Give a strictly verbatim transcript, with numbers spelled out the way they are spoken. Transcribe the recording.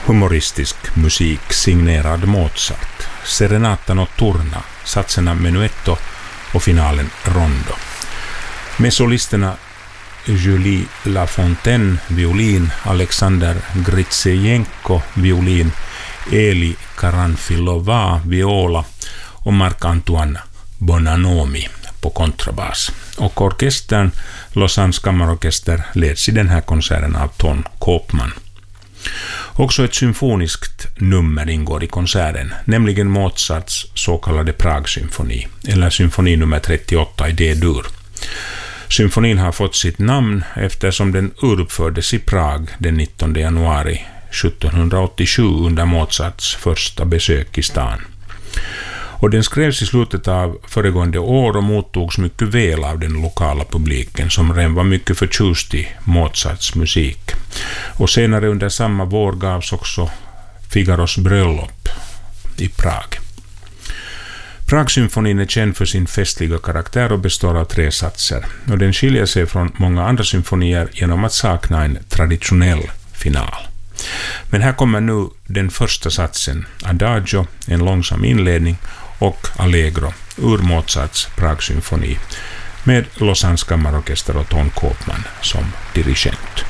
Humoristisk musik signerad Mozart, Serenata Notturna, satserna Menuetto och finalen Rondo. Med solisterna Julie Lafontaine, violin, Alexander Gritsejenko, violin, Eli Karanfilova, viola och Marc-Antoine Bonanomi på kontrabas. Och orkestern, Lausannes kammarorkester, leds i den här konserten av Ton Koopman. Också ett symfoniskt nummer ingår i konserten, nämligen Mozarts så kallade Prag-symfoni, eller symfoni nummer trettioåtta i D-dur. Symfonin har fått sitt namn eftersom den uruppfördes i Prag den nittonde januari sjuttonhundraåttiosju under Mozarts första besök i stan. Och den skrevs i slutet av föregående år och mottogs mycket väl av den lokala publiken som redan var mycket förtjust i Mozarts musik. Och senare under samma vår gavs också Figaros bröllop i Prag. Prag-symfonin är känd för sin festliga karaktär och består av tre satser. Och den skiljer sig från många andra symfonier genom att sakna en traditionell final. Men här kommer nu den första satsen, Adagio, en långsam inledning, och Allegro ur Mozarts Prag-symfoni med Lausannes kammarorkester och Ton Koopman som dirigent.